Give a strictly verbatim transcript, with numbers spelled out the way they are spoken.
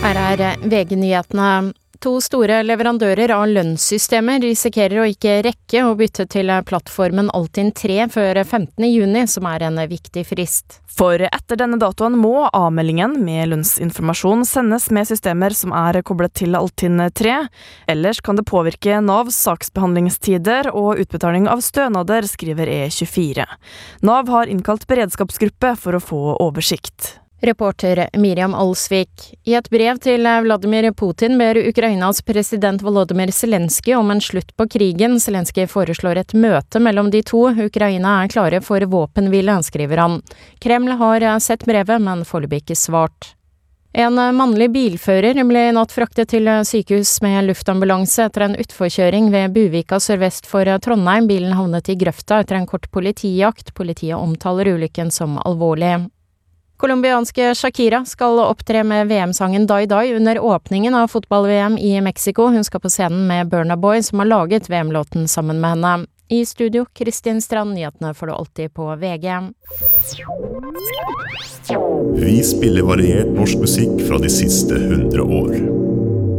Her er V G-nyhetene. To store leverandører av lønnssystemer risikerer å ikke rekke å bytte til plattformen Altinn tre før femtende juni, som er en viktig frist. For etter denne datoen må avmeldingen med lønnsinformasjon sendes med systemer som er koblet til Altinn tre. Ellers kan det påvirke Navs saksbehandlingstider og utbetaling av stønader, skriver E tjuefire. Nav har innkalt beredskapsgruppe for å få oversikt. Reporter Miriam Alsvik. I et brev til Vladimir Putin ber Ukrainas president Volodymyr Zelensky om en slutt på krigen. Zelensky foreslår et møte mellom de to. Ukraina er klare for våpenhvile, skriver han. Kreml har sett brevet, men foreløpig ikke svart. En mannlig bilfører ble i natt fraktet til sykehus med luftambulanse etter en utforkjøring ved Buvika sørvest for Trondheim. Bilen havnet i grøfta etter en kort politijakt. Politiet omtaler ulykken som alvorlig. Kolumbianske Shakira skal opptre med V M-sangen Die Die under åpningen av fotball-V M i Mexico. Hun skal på scenen med Burna Boy, som har laget V M-låten sammen med henne. I studio, Kristin Strand, nyhetene får du alltid på V G. Vi spiller variert norsk musikk fra de siste hundre år.